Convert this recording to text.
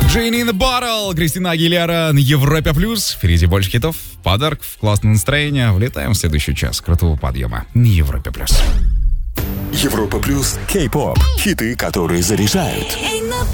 Genie in the Bottle, Кристина Агилера на Европе Плюс. Впереди больше хитов, подарок, классное настроение. Влетаем в следующий час крутого подъема на Европе Плюс. Европа Плюс, Кей-поп, хиты, которые заряжают.